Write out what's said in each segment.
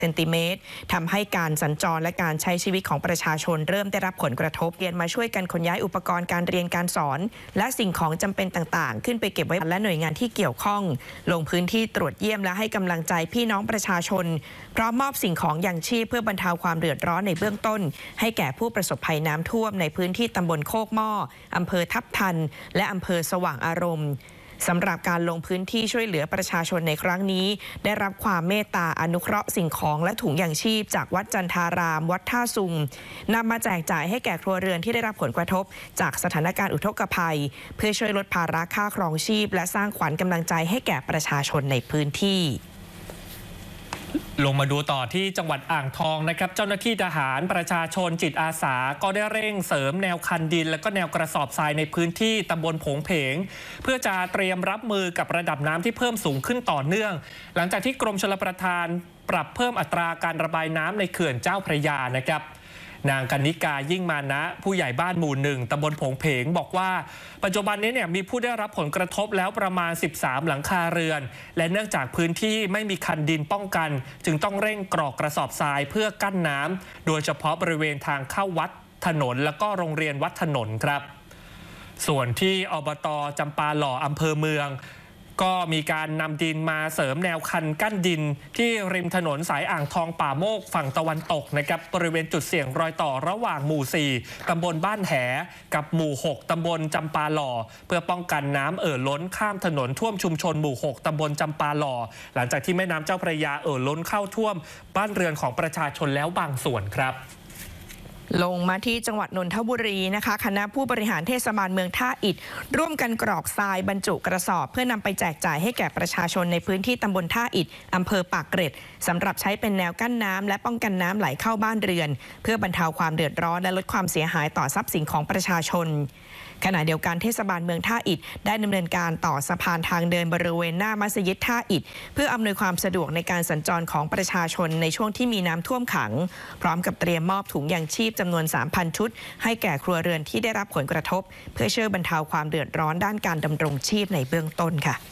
เซนติเมตรทำให้การสัญจรและการใช้ชีวิตของประชาชนเริ่มได้รับผลกระทบเรียนมาช่วยกันขนย้ายอุปกรณ์การเรียนการสอนและสิ่งของจำเป็นต่างๆขึ้นไปเก็บไว้และหน่วยงานที่เกี่ยวข้องลงพื้นที่ตรวจเยี่ยมและให้กำลังใจพี่น้องประชาชนพร้อมมอบสิ่งของยังชีพเพื่อบรรเทาความเดือดร้อนในเบื้องต้นให้แก่ผู้ประสบภัยน้ำท่วมในพื้นที่ตำบลโคกหม้ออำเภอทับทันและอำเภอสว่างอารมณ์สำหรับการลงพื้นที่ช่วยเหลือประชาชนในครั้งนี้ได้รับความเมตตาอนุเคราะห์สิ่งของและถุงยางชีพจากวัดจันทารามวัดท่าซุงนำมาแจกจ่ายให้แก่ครัวเรือนที่ได้รับผลกระทบจากสถานการณ์อุทกภัยเพื่อช่วยลดภาระค่าครองชีพและสร้างขวัญกำลังใจให้แก่ประชาชนในพื้นที่ลงมาดูต่อที่จังหวัดอ่างทองนะครับเจ้าหน้าที่ทหารประชาชนจิตอาสาก็ได้เร่งเสริมแนวคันดินและก็แนวกระสอบทรายในพื้นที่ตำบลโผงเพงเพื่อจะเตรียมรับมือกับระดับน้ำที่เพิ่มสูงขึ้นต่อเนื่องหลังจากที่กรมชลประทานปรับเพิ่มอัตราการระบายน้ำในเขื่อนเจ้าพระยานะครับนางกนิกายิ่งมานะผู้ใหญ่บ้านหมู่ 1ตำบลโผงเพงบอกว่าปัจจุบันนี้มีผู้ได้รับผลกระทบแล้วประมาณ13หลังคาเรือนและเนื่องจากพื้นที่ไม่มีคันดินป้องกันจึงต้องเร่งกรอกกระสอบทรายเพื่อกั้นน้ำโดยเฉพาะบริเวณทางเข้าวัดถนนและก็โรงเรียนวัดถนนครับส่วนที่อบต.จำปาหล่ออำเภอเมืองก็มีการนำดินมาเสริมแนวคันกั้นดินที่ริมถนนสายอ่างทองป่าโมกฝั่งตะวันตกนะครับบริเวณจุดเสี่ยงรอยต่อระหว่างหมู่ 4ตำบลบ้านแหกับหมู่ 6ตำบลจำปาหล่อเพื่อป้องกันน้ำล้นข้ามถนนท่วมชุมชนหมู่ 6ตำบลจำปาหล่อหลังจากที่แม่น้ำเจ้าพระยาล้นเข้าท่วมบ้านเรือนของประชาชนแล้วบางส่วนครับลงมาที่จังหวัดนนทบุรีนะคะคณะผู้บริหารเทศบาลเมืองท่าอิฐร่วมกันกรอกทรายบรรจุกระสอบเพื่อนำไปแจกจ่ายให้แก่ประชาชนในพื้นที่ตำบลท่าอิฐอำเภอปากเกร็ดสำหรับใช้เป็นแนวกั้นน้ำและป้องกันน้ำไหลเข้าบ้านเรือนเพื่อบรรเทาความเดือดร้อนและลดความเสียหายต่อทรัพย์สินของประชาชนขณะเดียวกันเทศบาลเมืองท่าอิฐได้ดำเนินการต่อสะพานทางเดินบริเวณหน้ามัสยิดท่าอิฐเพื่ออำนวยความสะดวกในการสัญจรของประชาชนในช่วงที่มีน้ำท่วมขังพร้อมกับเตรียมมอบถุงยางชีพจำนวน 3,000 ชุดให้แก่ครัวเรือนที่ได้รับผลกระทบเพื่อช่วยบรรเทาความเดือดร้อนด้านการดำรงชีพในเบื้องต้นค่ะ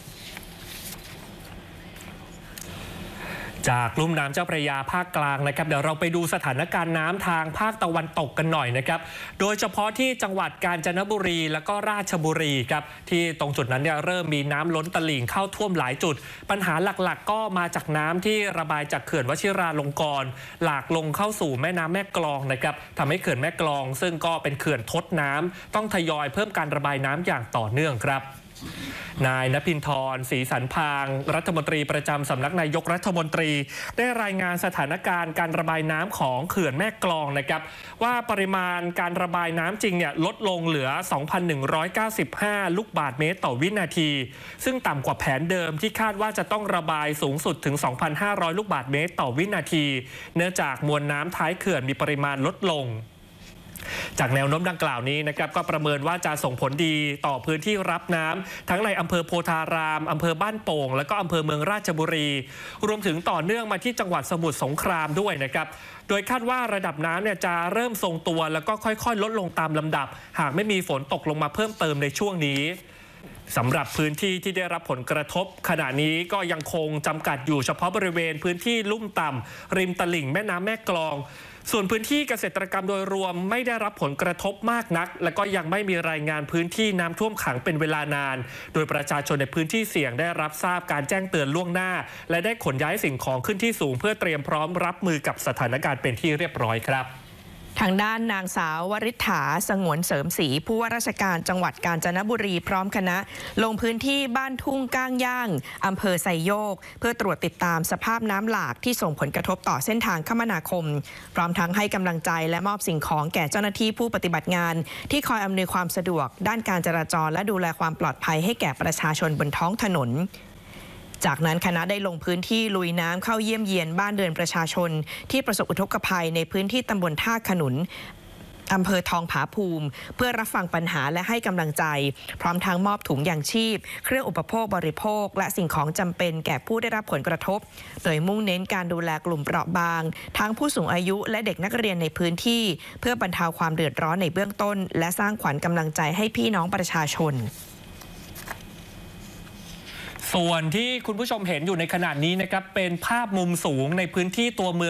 จากลุ่มน้ำเจ้าพระยาภาคกลางนะครับเดี๋ยวเราไปดูสถานการณ์น้ำทางภาคตะวันตกกันหน่อยนะครับโดยเฉพาะที่จังหวัดกาญจนบุรีและก็ราชบุรีครับที่ตรงจุดนั้นเริ่มมีน้ำล้นตลิ่งเข้าท่วมหลายจุดปัญหาหลักๆก็มาจากน้ำที่ระบายจากเขื่อนวชิราลงกรณ์หลากลงเข้าสู่แม่น้ำแม่กลองนะครับทำให้เขื่อนแม่กลองซึ่งก็เป็นเขื่อนทดน้ำต้องทยอยเพิ่มการระบายน้ำอย่างต่อเนื่องครับนายณภินทร ศรีสันพางรัฐมนตรีประจำสำนักนายกรัฐมนตรีได้รายงานสถานการณ์การระบายน้ำของเขื่อนแม่กลองนะครับว่าปริมาณการระบายน้ำจริงลดลงเหลือ 2,195 ลูกบาศก์เมตรต่อวินาทีซึ่งต่ำกว่าแผนเดิมที่คาดว่าจะต้องระบายสูงสุดถึง 2,500 ลูกบาศก์เมตรต่อวินาทีเนื่องจากมวลน้ำท้ายเขื่อนมีปริมาณลดลงจากแนวโน้มดังกล่าวนี้นะครับก็ประเมินว่าจะส่งผลดีต่อพื้นที่รับน้ำทั้งในอำเภอโพธารามอำเภอบ้านโป่งและก็อำเภอเมืองราชบุรีรวมถึงต่อเนื่องมาที่จังหวัดสมุทรสงครามด้วยนะครับโดยคาดว่าระดับน้ำจะเริ่มทรงตัวแล้วก็ค่อยๆลดลงตามลำดับหากไม่มีฝนตกลงมาเพิ่มเติมในช่วงนี้สำหรับพื้นที่ที่ได้รับผลกระทบขณะนี้ก็ยังคงจำกัดอยู่เฉพาะบริเวณพื้นที่ลุ่มต่ำริมตลิ่งแม่น้ำแม่กลองส่วนพื้นที่เกษตรกรรมโดยรวมไม่ได้รับผลกระทบมากนักและก็ยังไม่มีรายงานพื้นที่น้ำท่วมขังเป็นเวลานานโดยประชาชนในพื้นที่เสี่ยงได้รับทราบการแจ้งเตือนล่วงหน้าและได้ขนย้ายสิ่งของขึ้นที่สูงเพื่อเตรียมพร้อมรับมือกับสถานการณ์เป็นที่เรียบร้อยครับทางด้านนางสาววริษฐาสงวนเสริมศรีผู้ว่าราชการจังหวัดกาญจนบุรีพร้อมคณะลงพื้นที่บ้านทุ่งก้างย่างอำเภอไซโยกเพื่อตรวจติดตามสภาพน้ำหลากที่ส่งผลกระทบต่อเส้นทางคมนาคมพร้อมทั้งให้กำลังใจและมอบสิ่งของแก่เจ้าหน้าที่ผู้ปฏิบัติงานที่คอยอำนวยความสะดวกด้านการจราจรและดูแลความปลอดภัยให้แก่ประชาชนบนท้องถนนจากนั้นคณะได้ลงพื้นที่ลุยน้ำเข้าเยี่ยมเยียนบ้านเรือนประชาชนที่ประสบอุทกภัยในพื้นที่ตำบลท่าขนุนอำเภอทองผาภูมิเพื่อรับฟังปัญหาและให้กำลังใจพร้อมทั้งมอบถุงยางชีพเครื่องอุปโภคบริโภคและสิ่งของจำเป็นแก่ผู้ได้รับผลกระทบโดยมุ่งเน้นการดูแลกลุ่มเปราะบางทั้งผู้สูงอายุและเด็กนักเรียนในพื้นที่เพื่อบรรเทาความเดือดร้อนในเบื้องต้นและสร้างขวัญกำลังใจให้พี่น้องประชาชนส่วนที่คุณผู้ชมเห็นอยู่ในขณะนี้นะครับเป็นภาพมุมสูงในพื้นที่ตัวเมือง